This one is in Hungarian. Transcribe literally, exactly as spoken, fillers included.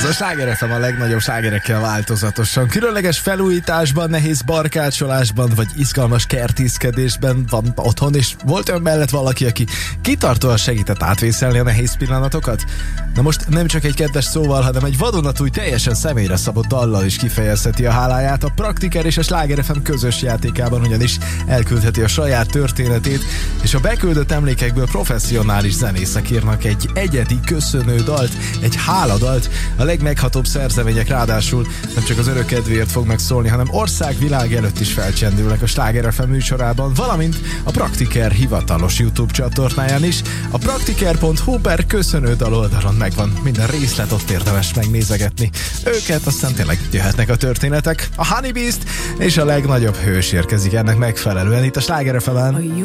a Sláger ef em a legnagyobb slágerekkel változatosan. Különleges felújításban, nehéz barkácsolásban, vagy izgalmas kertészkedésben van otthon, és volt ön mellett valaki, aki kitartóan segített átvészelni a nehéz pillanatokat? Na most nem csak egy kedves szóval, hanem egy vadonatúj, teljesen személyre szabott dallal is kifejezheti a háláját. A Praktiker és a Sláger ef em közös játékában ugyanis elküldheti a saját történetét, és a beküldött emlékekből professzionális zenészek írnak egy egyedi köszönő dalt, egy háladalt. A legmeghatóbb szerzemények ráadásul nem csak az örök kedvéért fognak szólni, hanem ország-világ előtt is felcsendülnek a Sláger ef em műsorában, valamint a Praktiker hivatalos YouTube csatornáján is. A praktiker pont hu per köszönő dal oldalon megvan minden részlet, ott érdemes megnézegetni őket, aztán tényleg jöhetnek a történetek. A Honey Beast és a legnagyobb hős érkezik ennek megfelelően itt a Sláger ef emen.